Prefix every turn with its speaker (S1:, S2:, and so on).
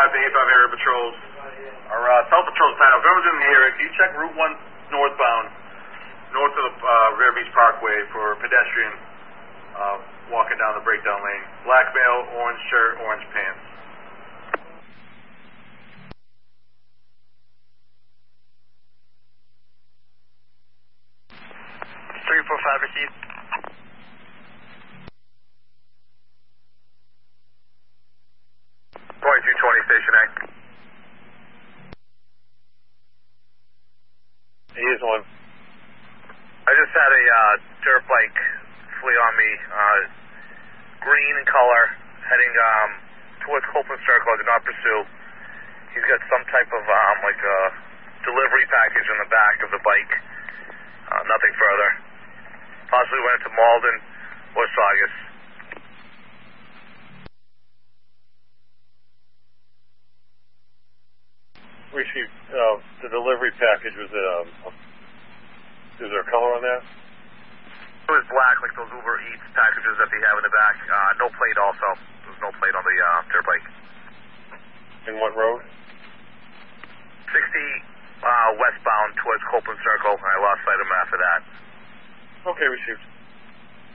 S1: to 85 area patrols. Our South Patrol's tied up. Whoever's in the area, can you check Route 1 northbound, north of the Rare Beach Parkway for pedestrian walking down the breakdown lane. Black male, orange shirt, orange pants.
S2: 345 received.
S3: Point 220, Station A.
S4: Here's one.
S3: I just had a dirt bike flee on me, green in color, heading towards Copeland Circle. I did not pursue. He's got some type of like a delivery package in the back of the bike. Nothing further. Possibly went to Malden or Saugus.
S4: Received. The delivery package was is there a color on that?
S3: It was black, like those Uber Eats packages that they have in the back. No plate also. There was no plate on the dirt bike.
S4: In what road?
S3: 60 westbound towards Copeland Circle. I lost sight of him after that.
S4: Okay, received.